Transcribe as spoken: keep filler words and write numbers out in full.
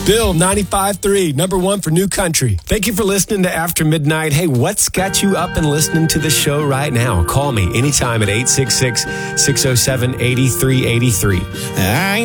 Bill, ninety-five point three, number one for New Country. Thank you for listening to After Midnight. Hey, what's got you up and listening to the show right now? Call me anytime at eight six six, six oh seven, eight three eight three. I